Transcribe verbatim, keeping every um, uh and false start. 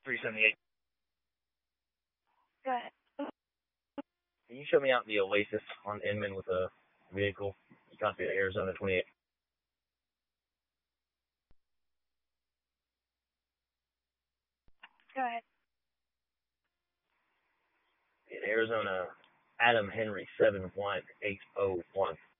three seventy-eight. Go ahead. Can you show me out the Oasis on Inman with a vehicle? Copy of Arizona twenty-eight. Go ahead. In Arizona, Adam Henry seven one eight oh one.